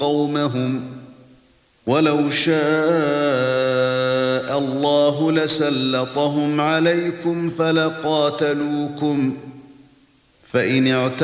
قَوْمَهُمْ وَلَوْ شَاءَ اللَّهُ لَسَلَّطَهُمْ عَلَيْكُمْ فَلَقَاتَلُوكُمْ فَإِنِ